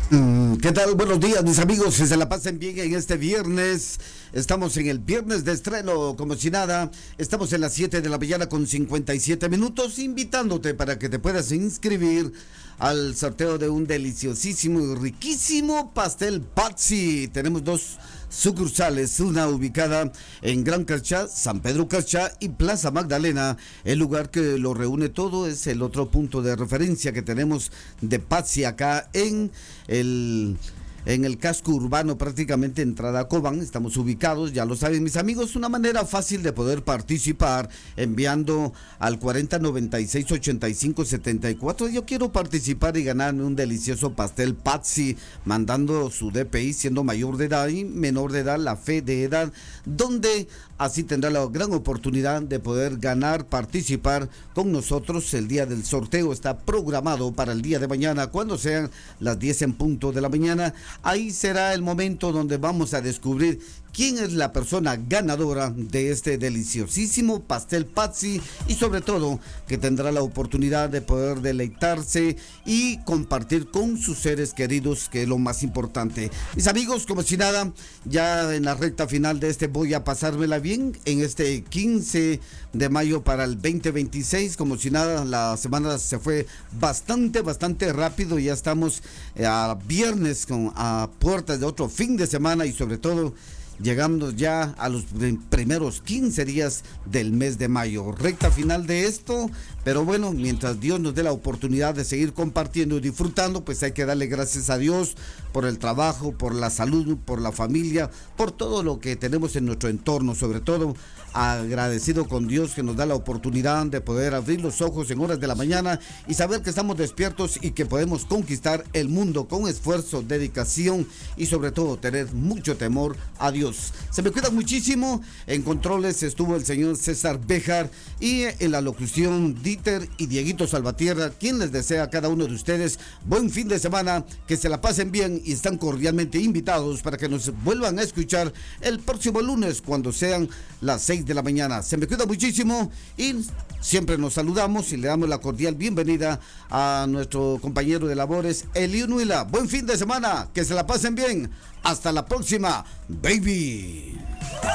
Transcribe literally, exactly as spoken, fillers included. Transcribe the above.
Mm, ¿Qué tal? Buenos días, mis amigos. Que se la pasen bien en este viernes. Estamos en el viernes de estreno, como si nada. Estamos en las siete de la mañana con cincuenta y siete minutos, invitándote para que te puedas inscribir al sorteo de un deliciosísimo y riquísimo pastel Patsy. Tenemos dos sucursales, una ubicada en Gran Carchá, San Pedro Carchá y Plaza Magdalena. El lugar que lo reúne todo es el otro punto de referencia que tenemos de Patsy acá en el... en el casco urbano, prácticamente entrada a Cobán. Estamos ubicados, ya lo saben mis amigos, una manera fácil de poder participar enviando al cuarenta noventa y seis ochenta y cinco setenta y cuatro. Yo quiero participar y ganarme un delicioso pastel Patsy, mandando su D P I siendo mayor de edad y menor de edad, la fe de edad, donde así tendrá la gran oportunidad de poder ganar, participar con nosotros. El día del sorteo está programado para el día de mañana, cuando sean las diez en punto de la mañana. Ahí será el momento donde vamos a descubrir quién es la persona ganadora de este deliciosísimo pastel Patsy, y sobre todo que tendrá la oportunidad de poder deleitarse y compartir con sus seres queridos, que es lo más importante. Mis amigos, como si nada, ya en la recta final de este voy a pasármela bien en este quince de mayo para el veinte veintiséis. Como si nada, la semana se fue bastante, bastante rápido. Ya estamos a viernes, con a puertas de otro fin de semana, y sobre todo llegando ya a los primeros quince días del mes de mayo, recta final de esto. Pero bueno, mientras Dios nos dé la oportunidad de seguir compartiendo y disfrutando, pues hay que darle gracias a Dios por el trabajo, por la salud, por la familia, por todo lo que tenemos en nuestro entorno. Sobre todo agradecido con Dios que nos da la oportunidad de poder abrir los ojos en horas de la mañana y saber que estamos despiertos y que podemos conquistar el mundo con esfuerzo, dedicación y sobre todo tener mucho temor a Dios. Se me cuida muchísimo. En controles estuvo el señor César Béjar, y en la locución Dieter y Dieguito Salvatierra, quien les desea a cada uno de ustedes buen fin de semana, que se la pasen bien, y están cordialmente invitados para que nos vuelvan a escuchar el próximo lunes cuando sean las seis de la mañana. Se me cuida muchísimo y siempre nos saludamos y le damos la cordial bienvenida a nuestro compañero de labores, Elio Nuila. Buen fin de semana, que se la pasen bien. Hasta la próxima, baby.